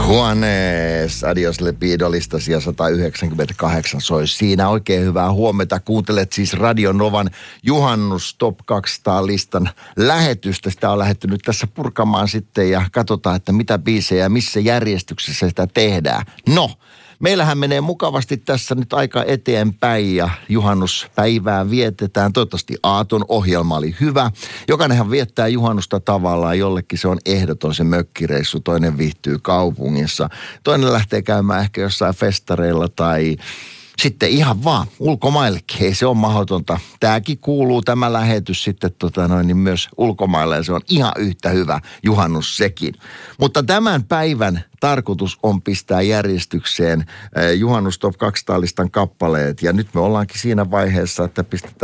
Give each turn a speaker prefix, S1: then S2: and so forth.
S1: Juanes, Adios Lepidolista sija 198 soi siinä. Oikein hyvää huomenta. Kuuntelet siis Radio Novan Juhannus Top 200-listan lähetystä. Sitä on lähdetty nyt tässä purkamaan sitten ja katsotaan, että mitä biisejä ja missä järjestyksessä sitä tehdään. No, meillähän menee mukavasti tässä nyt aika eteenpäin ja juhannuspäivää vietetään. Toivottavasti Aaton ohjelma oli hyvä. Jokainenhan viettää juhannusta tavallaan. Jollekin se on ehdoton se mökkireissu. Toinen viihtyy kaupungissa. Toinen lähtee käymään ehkä jossain festareilla tai sitten ihan vaan ulkomaillekin. Ei se ole mahdotonta. Tämäkin kuuluu, tämä lähetys sitten niin myös ulkomaille ja se on ihan yhtä hyvä juhannus sekin. Mutta tämän päivän tarkoitus on pistää järjestykseen Juhannus Top 200-listan kappaleet ja nyt me ollaankin siinä vaiheessa, että pistetään